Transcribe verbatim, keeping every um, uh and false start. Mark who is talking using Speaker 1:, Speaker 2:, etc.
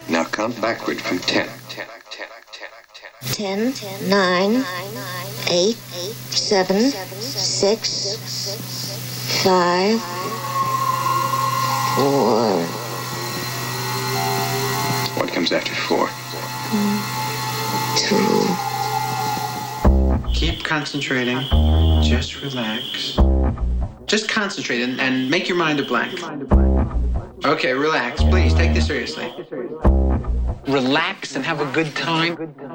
Speaker 1: Now count backward from ten.
Speaker 2: Ten, nine, eight, seven, six, five, four.
Speaker 1: What comes after four?
Speaker 2: Two.
Speaker 3: Keep concentrating. Just relax. Just concentrate and, and make your mind a blank. Okay, relax. Please, take this seriously. Relax and have a good time.